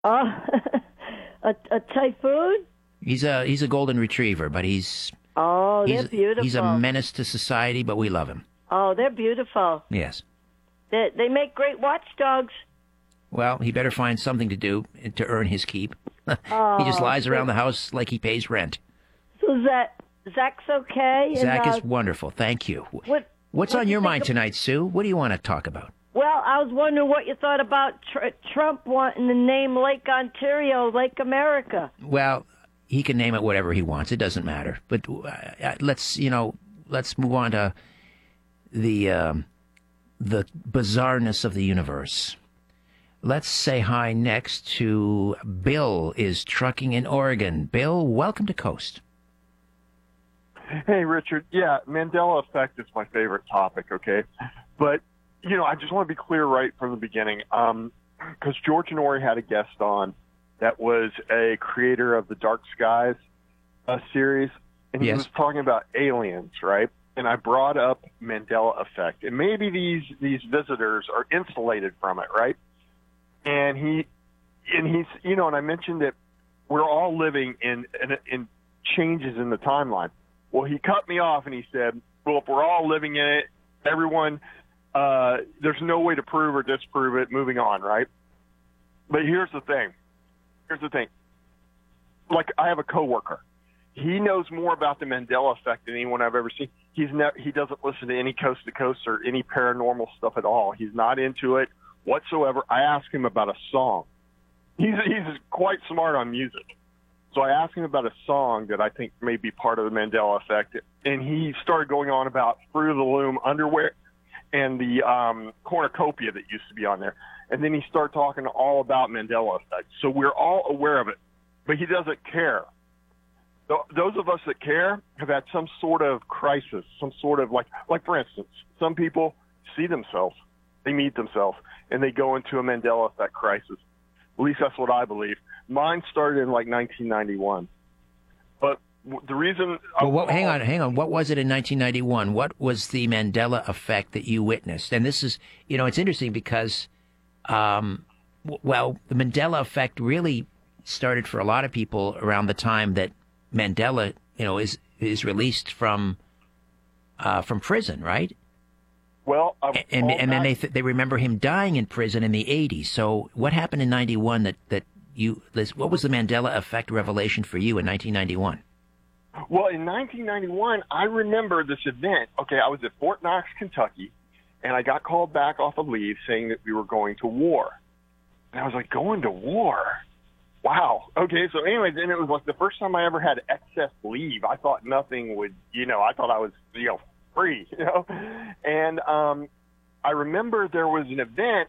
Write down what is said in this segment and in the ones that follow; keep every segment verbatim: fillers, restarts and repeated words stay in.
Oh, a, a typhoon? He's a he's a golden retriever, but he's Oh, they're he's he's a beautiful. menace to society, but we love him. Oh, they're beautiful. Yes. They, they make great watchdogs. Well, he better find something to do to earn his keep. Oh, he just lies so- around the house like he pays rent. So Zach, Zach's okay? Zach and, uh, is wonderful. Thank you. What, What's what on do you your think mind of- tonight, Sue? What do you want to talk about? Well, I was wondering what you thought about tr- Trump wanting to name Lake Ontario Lake America. Well, he can name it whatever he wants. It doesn't matter. But uh, let's, you know, let's move on to the um, the bizarreness of the universe. Let's say hi next to Bill is trucking in Oregon. Bill, welcome to Coast. Hey, Richard. Yeah, Mandela effect is my favorite topic, okay? But, you know, I just want to be clear right from the beginning, um, because George Norrie had a guest on that was a creator of the Dark Skies uh, series, and he Yes. was talking about aliens, right? And I brought up Mandela effect, and maybe these these visitors are insulated from it, right? And he, and he's, you know, and I mentioned that we're all living in in, in changes in the timeline. Well, he cut me off and he said, well, if we're all living in it, everyone, uh, there's no way to prove or disprove it. Moving on, right? But here's the thing. Here's the thing. Like, I have a coworker. He knows more about the Mandela effect than anyone I've ever seen. He's ne- he doesn't listen to any Coast to Coast or any paranormal stuff at all. He's not into it whatsoever. I asked him about a song. He's he's quite smart on music. So I asked him about a song that I think may be part of the Mandela effect, and he started going on about Fruit of the Loom underwear and the um, cornucopia that used to be on there. And then he started talking all about Mandela effect. So we're all aware of it, but he doesn't care. Th- Those of us that care have had some sort of crisis, some sort of like, like for instance, some people see themselves, they meet themselves, and they go into a Mandela effect crisis. At least that's what I believe. Mine started in like nineteen ninety-one. But w- the reason... Well, what, hang on, hang on. What was it in nineteen ninety-one? What was the Mandela effect that you witnessed? And this is, you know, it's interesting because, um, w- well, the Mandela effect really started for a lot of people around the time that Mandela, you know, is is released from uh, from prison, right? Well, um, And all and then that- they th- they remember him dying in prison in the eighties. So what happened in ninety-one that that you Liz, what was the Mandela effect revelation for you in nineteen ninety-one? Well, in nineteen ninety-one, I remember this event. Okay, I was at Fort Knox, Kentucky, and I got called back off of leave saying that we were going to war. And I was like, going to war? Wow. Okay, so anyways, and it was like the first time I ever had excess leave. I thought nothing would, you know, I thought I was, you know, free, you know. And um, I remember there was an event,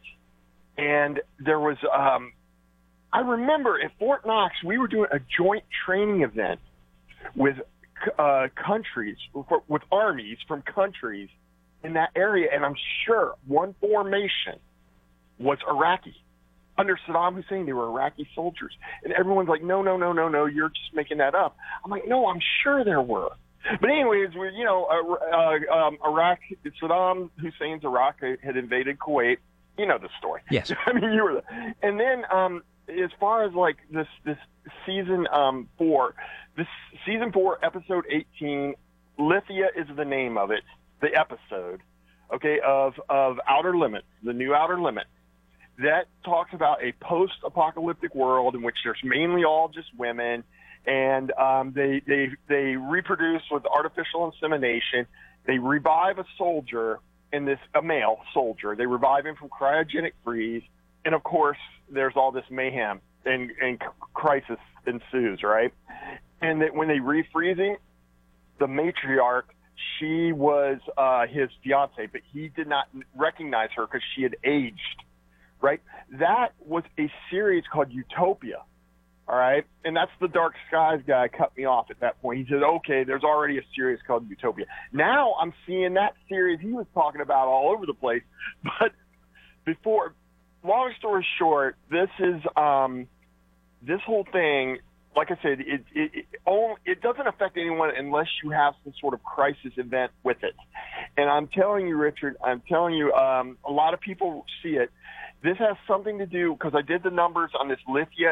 and there was, um, I remember at Fort Knox, we were doing a joint training event with uh, countries, with armies from countries in that area, and I'm sure one formation was Iraqi. Under Saddam Hussein, they were Iraqi soldiers. And everyone's like, no, no, no, no, no, you're just making that up. I'm like, no, I'm sure there were. But anyways, we, you know, uh, uh, um, Iraq, Saddam Hussein's Iraq had invaded Kuwait. You know the story. Yes. I mean, you were there. And then um, as far as like this, this season um, four, this season four, episode eighteen, Lithia is the name of it, the episode, okay, of, of Outer Limits, the new Outer Limits. That talks about a post-apocalyptic world in which there's mainly all just women, and um, they they they reproduce with artificial insemination. They revive a soldier in this a male soldier. They revive him from cryogenic freeze, and of course there's all this mayhem and, and crisis ensues, right? And that when they refreeze him, the matriarch, she was uh, his fiance, but he did not recognize her because she had aged. Right? That was a series called Utopia. All right? And that's the Dark Skies guy cut me off at that point. He said, okay, there's already a series called Utopia. Now I'm seeing that series he was talking about all over the place. But before, long story short, this is, um, this whole thing, like I said, it, it, it, only, it doesn't affect anyone unless you have some sort of crisis event with it. And I'm telling you, Richard, I'm telling you, um, a lot of people see it. This has something to do because I did the numbers on this Lithia